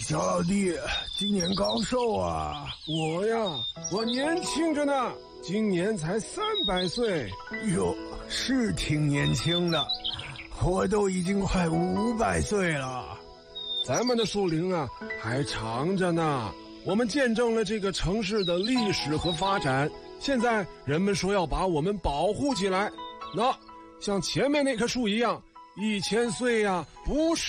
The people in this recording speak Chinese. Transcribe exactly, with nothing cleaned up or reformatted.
小老弟，今年高寿啊？ 我呀，我年轻着呢，今年才三百岁。 哟，是挺年轻的，我都已经快五百岁了。 咱们的树龄啊，还长着呢。我们见证了这个城市的历史和发展，现在人们说要把我们保护起来。那像前面那棵树一样，一千岁呀，不是